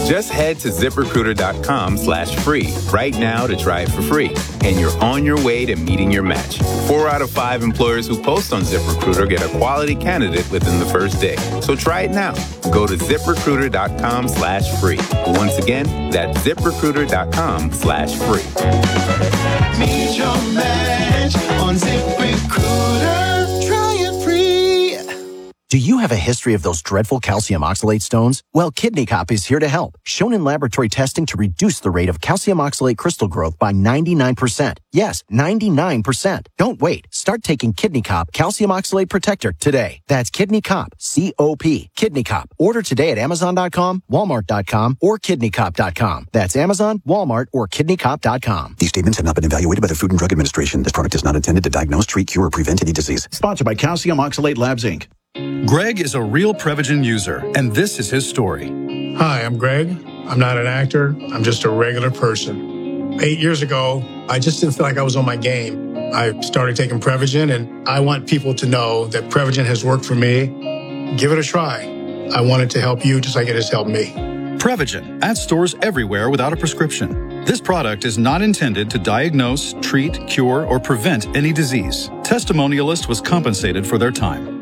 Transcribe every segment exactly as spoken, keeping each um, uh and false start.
Just head to ZipRecruiter.com slash free right now to try it for free. And you're on your way to meeting your match. Four out of five employers who post on ZipRecruiter get a quality candidate within the first day. So try it now. Go to ZipRecruiter.com slash free. Once again, that's ZipRecruiter.com slash free. Meet your match on ZipRecruiter. Try it free. Do you have a history of those dreadful calcium oxalate stones? Well, Kidney Cop is here to help. Shown in laboratory testing to reduce the rate of calcium oxalate crystal growth by ninety-nine percent. Yes, ninety-nine percent. Don't wait. Start taking Kidney Cop Calcium Oxalate Protector today. That's Kidney Cop, C O P. Kidney Cop. Order today at Amazon dot com, Walmart dot com, or Kidney Cop dot com. That's Amazon, Walmart, or Kidney Cop dot com. These statements have not been evaluated by the Food and Drug Administration. This product is not intended to diagnose, treat, cure, or prevent any disease. Sponsored by Calcium Oxalate Labs, Incorporated. Greg is a real Prevagen user, and this is his story. Hi, I'm Greg. I'm not an actor. I'm just a regular person. Eight years ago, I just didn't feel like I was on my game. I started taking Prevagen, and I want people to know that Prevagen has worked for me. Give it a try. I want it to help you just like it has helped me. Prevagen, at stores everywhere without a prescription. This product is not intended to diagnose, treat, cure, or prevent any disease. Testimonialist was compensated for their time.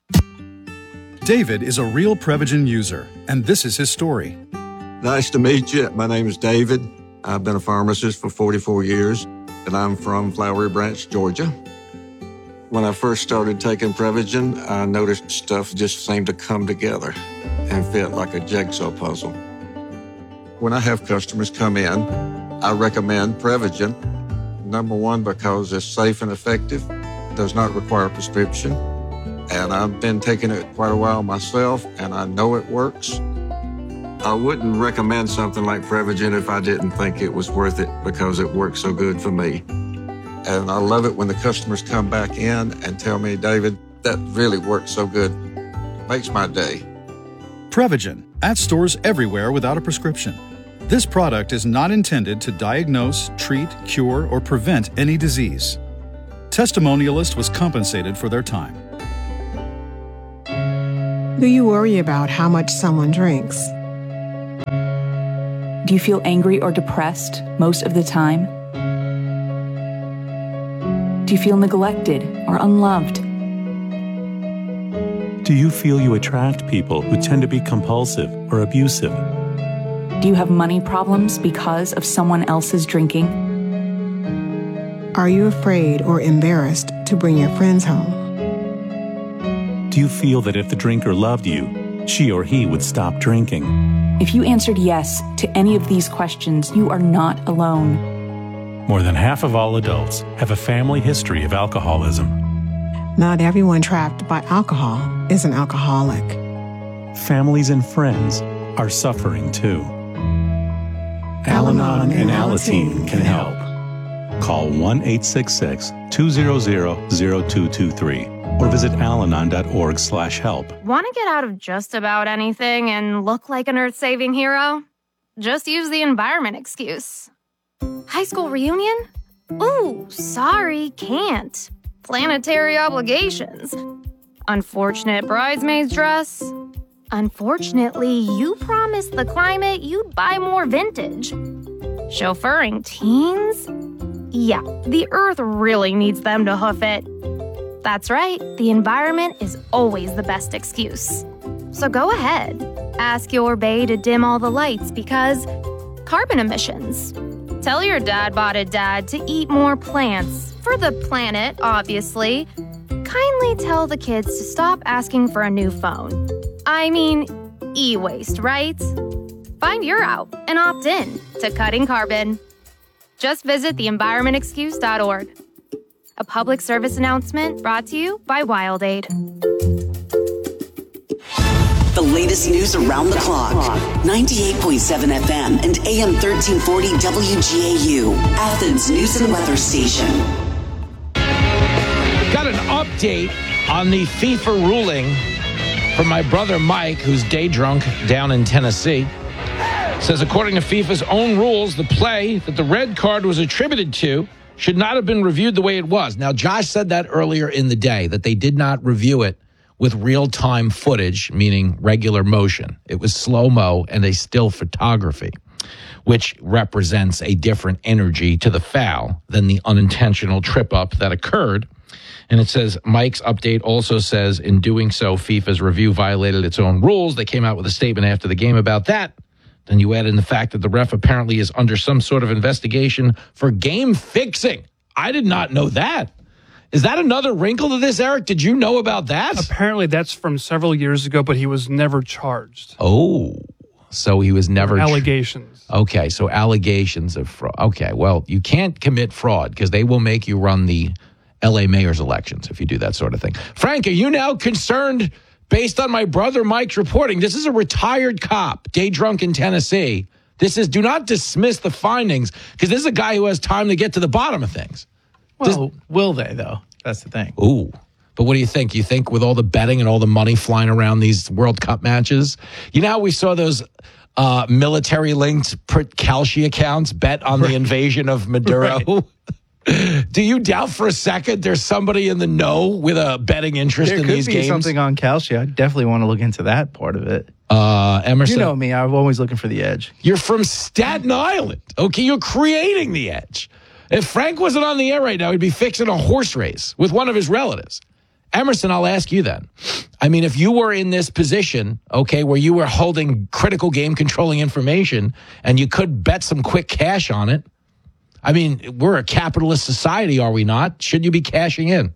David is a real Prevagen user, and this is his story. Nice to meet you. My name is David. I've been a pharmacist for forty-four years, and I'm from Flowery Branch, Georgia. When I first started taking Prevagen, I noticed stuff just seemed to come together and fit like a jigsaw puzzle. When I have customers come in, I recommend Prevagen. Number one, because it's safe and effective, does not require a prescription. And I've been taking it quite a while myself, and I know it works. I wouldn't recommend something like Prevagen if I didn't think it was worth it because it works so good for me. And I love it when the customers come back in and tell me, David, that really works so good. Makes my day. Prevagen, at stores everywhere without a prescription. This product is not intended to diagnose, treat, cure, or prevent any disease. Testimonialist was compensated for their time. Do you worry about how much someone drinks? Do you feel angry or depressed most of the time? Do you feel neglected or unloved? Do you feel you attract people who tend to be compulsive or abusive? Do you have money problems because of someone else's drinking? Are you afraid or embarrassed to bring your friends home? Do you feel that if the drinker loved you, she or he would stop drinking? If you answered yes to any of these questions, you are not alone. More than half of all adults have a family history of alcoholism. Not everyone trapped by alcohol is an alcoholic. Families and friends are suffering too. Al-Anon and Alateen can help. Call one eight six six, two zero zero, zero two two three or visit alanon.org slash help. Want to get out of just about anything and look like an earth-saving hero? Just use the environment excuse. High school reunion? Ooh, sorry, can't. Planetary obligations. Unfortunate bridesmaid's dress. Unfortunately, you promised the climate you'd buy more vintage. Chauffeuring teens? Yeah, the earth really needs them to hoof it. That's right, the environment is always the best excuse. So go ahead, ask your bae to dim all the lights because carbon emissions. Tell your dad-botted dad to eat more plants, for the planet, obviously. Kindly tell the kids to stop asking for a new phone. I mean, e-waste, right? Find your out and opt in to cutting carbon. Just visit the environment excuse dot org. A public service announcement brought to you by WildAid. The latest news around the clock. ninety-eight point seven F M and A M thirteen forty W G A U. Athens News and Weather Station. Got an update on the FIFA ruling from my brother Mike, who's day drunk down in Tennessee. Says according to FIFA's own rules, the play that the red card was attributed to should not have been reviewed the way it was. Now, Josh said that earlier in the day, that they did not review it with real-time footage, meaning regular motion. It was slow-mo and a still photography, which represents a different energy to the foul than the unintentional trip-up that occurred. And it says, Mike's update also says, in doing so, FIFA's review violated its own rules. They came out with a statement after the game about that. Then you add in the fact that the ref apparently is under some sort of investigation for game fixing. I did not know that. Is that another wrinkle to this, Eric? Did you know about that? Apparently that's from several years ago, but he was never charged. Oh, so he was never... Allegations. Tr- okay, so allegations of fraud. Okay, well, you can't commit fraud because they will make you run the L A mayor's elections if you do that sort of thing. Frank, are you now concerned, based on my brother Mike's reporting? This is a retired cop, day drunk in Tennessee. This is, do not dismiss the findings, because this is a guy who has time to get to the bottom of things. Well, Does, will they, though? That's the thing. Ooh. But what do you think? You think with all the betting and all the money flying around these World Cup matches, you know how we saw those uh, military-linked Kalshi accounts bet on right. the invasion of Maduro? Right. Do you doubt for a second there's somebody in the know with a betting interest there in these games? There could be something on Kalshi. I definitely want to look into that part of it. Uh, Emerson, you know me. I'm always looking for the edge. You're from Staten Island. Okay, you're creating the edge. If Frank wasn't on the air right now, he'd be fixing a horse race with one of his relatives. Emerson, I'll ask you then. I mean, if you were in this position, okay, where you were holding critical game controlling information and you could bet some quick cash on it, I mean, we're a capitalist society, are we not? Should you be cashing in?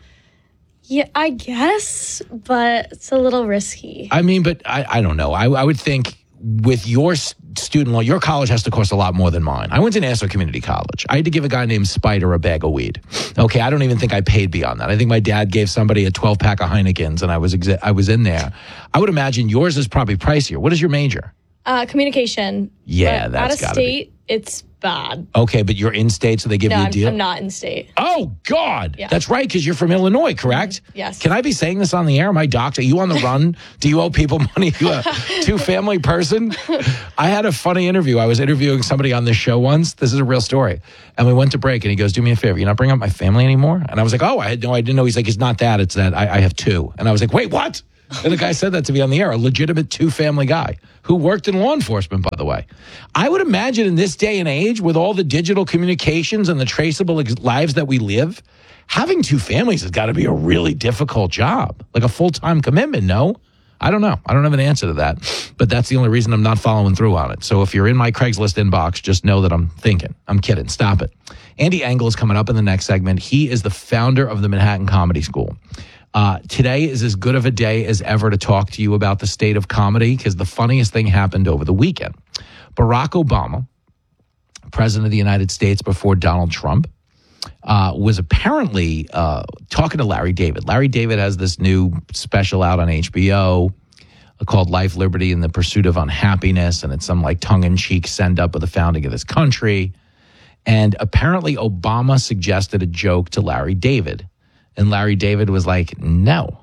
Yeah, I guess, but it's a little risky. I mean, but I, I don't know. I, I would think with your student loan, your college has to cost a lot more than mine. I went to Nassau Community College. I had to give a guy named Spider a bag of weed. Okay, I don't even think I paid beyond that. I think my dad gave somebody a twelve pack of Heinekens, and I was exa- I was in there. I would imagine yours is probably pricier. What is your major? Uh, communication. Yeah, but that's out of state, be. It's bad. Okay, but you're in state, so they give no, you a I'm, deal? I'm not in state. Oh, God. Yeah. That's right, because you're from Illinois, correct? Mm-hmm. Yes. Can I be saying this on the air? Am I docked? Are you on the run? Do you owe people money? You a two-family person? I had a funny interview. I was interviewing somebody on this show once. This is a real story. And we went to break, and he goes, do me a favor. You're not bringing up my family anymore? And I was like, oh, I had no, I didn't know. He's like, it's not that. It's that I, I have two. And I was like, wait, what? And the guy said that to me on the air, a legitimate two-family guy who worked in law enforcement, by the way. I would imagine in this day and age, with all the digital communications and the traceable ex- lives that we live, having two families has got to be a really difficult job, like a full-time commitment, no? I don't know. I don't have an answer to that, but that's the only reason I'm not following through on it. So if you're in my Craigslist inbox, just know that I'm thinking. I'm kidding. Stop it. Andy Engel is coming up in the next segment. He is the founder of the Manhattan Comedy School. Uh, today is as good of a day as ever to talk to you about the state of comedy, because the funniest thing happened over the weekend. Barack Obama, president of the United States before Donald Trump, uh, was apparently uh, talking to Larry David. Larry David has this new special out on H B O called Life, Liberty, and the Pursuit of Unhappiness, and it's some like tongue-in-cheek send-up of the founding of this country. And apparently Obama suggested a joke to Larry David. And Larry David was like, no.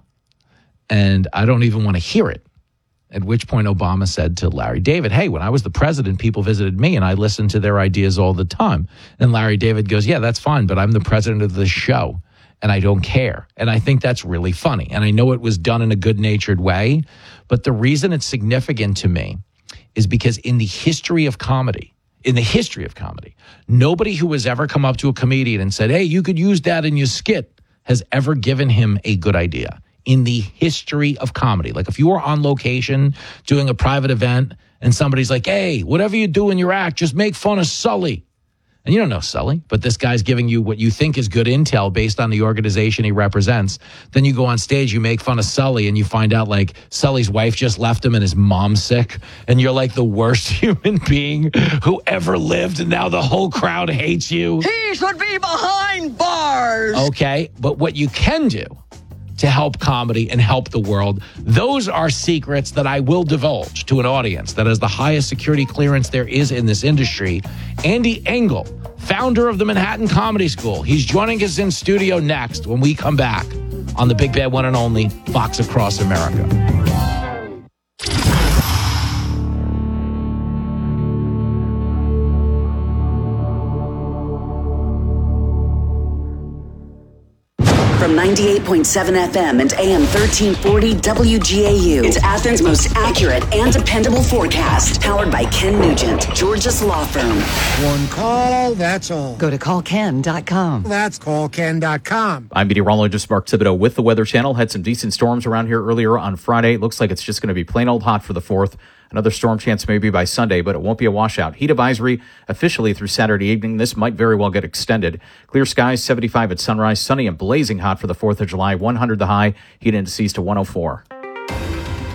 And I don't even want to hear it. At which point Obama said to Larry David, hey, when I was the president, people visited me and I listened to their ideas all the time. And Larry David goes, yeah, that's fine, but I'm the president of the show and I don't care. And I think that's really funny. And I know it was done in a good-natured way, but the reason it's significant to me is because in the history of comedy, in the history of comedy, nobody who has ever come up to a comedian and said, hey, you could use that in your skit, has ever given him a good idea in the history of comedy. Like if you were on location doing a private event and somebody's like, hey, whatever you do in your act, just make fun of Sully. And you don't know Sully, but this guy's giving you what you think is good intel based on the organization he represents. Then you go on stage, you make fun of Sully, and you find out like Sully's wife just left him and his mom's sick. And you're like the worst human being who ever lived. And now the whole crowd hates you. He should be behind bars. Okay, but what you can do to help comedy and help the world, those are secrets that I will divulge to an audience that has the highest security clearance there is in this industry. Andy Engel, founder of the Manhattan Comedy School. He's joining us in studio next when we come back on the big bad one and only Fox Across America. From on ninety-eight point seven F M and A M thirteen forty W G A U. It's Athens' most accurate and dependable forecast. Powered by Ken Nugent, Georgia's law firm. One call, that's all. Go to call ken dot com. That's call ken dot com. I'm meteorologist Mark Thibodeau with the Weather Channel. Had some decent storms around here earlier on Friday. Looks like it's just going to be plain old hot for the fourth. Another storm chance maybe by Sunday, but it won't be a washout. Heat advisory officially through Saturday evening. This might very well get extended. Clear skies, seventy-five at sunrise. Sunny and blazing hot for the fourth of July. one hundred the high. Heat indices to one oh four.